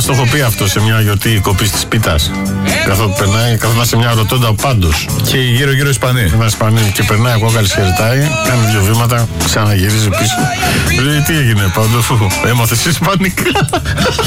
μας το έχω πει αυτό σε μια γιορτή κοπής της πίτας. Καθόταν σε μια ρωτώντα ο Πάντος. Και γύρω-γύρω Ισπανοί. Και περνάει ο κόκαλης, χαιρετάει, κάνει 2 βήματα, ξαναγυρίζει πίσω. Λέει, τι έγινε, Πάντο, έμαθες Ισπανικά?